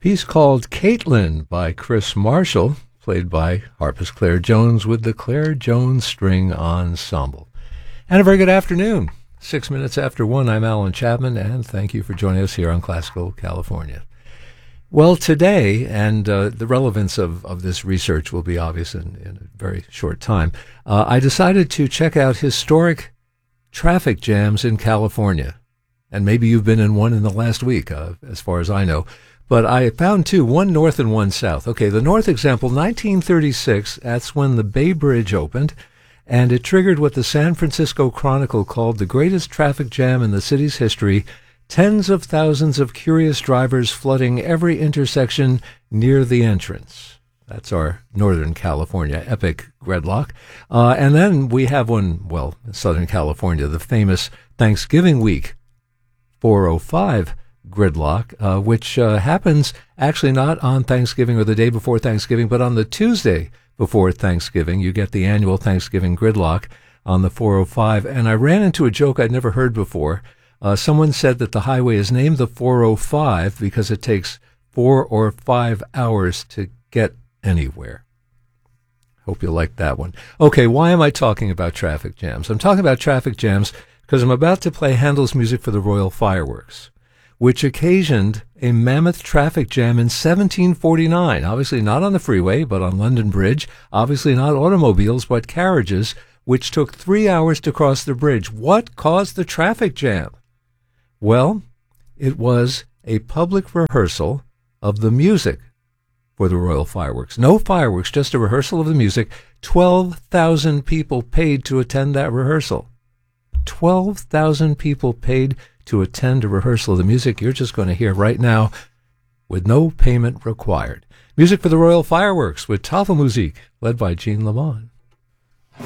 Piece called Caitlin by Chris Marshall, played by harpist Claire Jones with the Claire Jones String Ensemble. And a very good afternoon. 6 minutes after 1, I'm Alan Chapman, and thank you for joining us here on Classical California. Well, today, and the relevance of this research will be obvious in a very short time, I decided to check out historic traffic jams in California. And maybe you've been in one in the last week, as far as I know. But I found two, one north and one south. Okay, the north example, 1936, that's when the Bay Bridge opened, and it triggered what the San Francisco Chronicle called the greatest traffic jam in the city's history, tens of thousands of curious drivers flooding every intersection near the entrance. That's our Northern California epic gridlock. And then we have one, well, Southern California, the famous Thanksgiving week 405 gridlock, which happens actually not on Thanksgiving or the day before Thanksgiving, but on the Tuesday before Thanksgiving. You get the annual Thanksgiving gridlock on the 405. And I ran into a joke I'd never heard before. Someone said that the highway is named the 405 because it takes 4 or 5 hours to get anywhere. Hope you like that one. Okay, why am I talking about traffic jams? I'm talking about traffic jams because I'm about to play Handel's music for the Royal Fireworks, which occasioned a mammoth traffic jam in 1749. Obviously not on the freeway, but on London Bridge. Obviously not automobiles, but carriages, which took 3 hours to cross the bridge. What caused the traffic jam? Well, it was a public rehearsal of the music for the Royal Fireworks. No fireworks, just a rehearsal of the music. 12,000 people paid to attend that rehearsal. 12,000 people paid to attend a rehearsal of the music you're just going to hear right now with no payment required. Music for the Royal Fireworks with Tafelmusik, led by Jean Lamont.